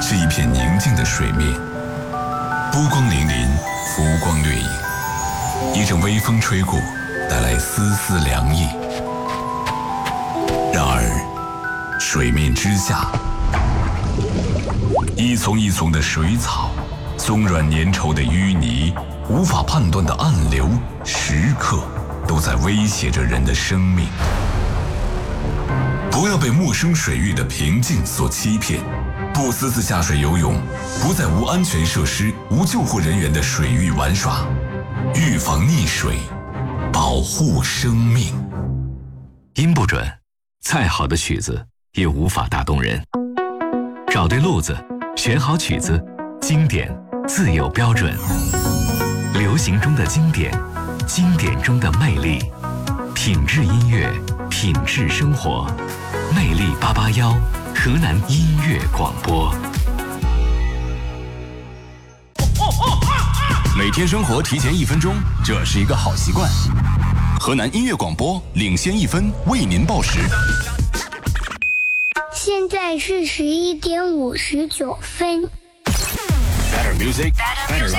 是一片宁静的水面，波光粼粼，浮光掠影。一阵微风吹过，带来丝丝凉意。然而，水面之下，一丛一丛的水草，松软粘稠的淤泥，无法判断的暗流，时刻都在威胁着人的生命。不要被陌生水域的平静所欺骗，不私自下水游泳，不在无安全设施、无救护人员的水域玩耍，预防溺水，保护生命。 音不准，再好的曲子也无法打动人。找对路子，选好曲子，经典自有标准。流行中的经典，经典中的魅力，品质音乐，品质生活。魅力881，河南音乐广播。 每天生活提前1分钟，这是一个好习惯。河南音乐广播领先1分，为您报时。 现在是11点59分。 Better music, better life.